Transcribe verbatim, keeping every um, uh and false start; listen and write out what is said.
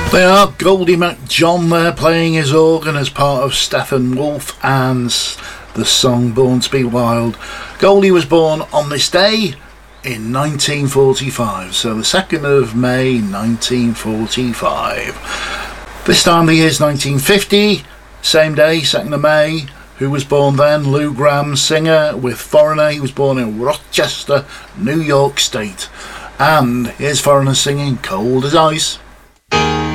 They are Goldie McJohn there playing his organ as part of Steppenwolf and the song Born to Be Wild. Goldie was born on this day in nineteen forty-five, so the second of May nineteen forty-five. This time the year is nineteen fifty, same day, second of May. Who was born then? Lou Gramm, singer with Foreigner. He was born in Rochester, New York State. And here's Foreigner singing Cold as Ice.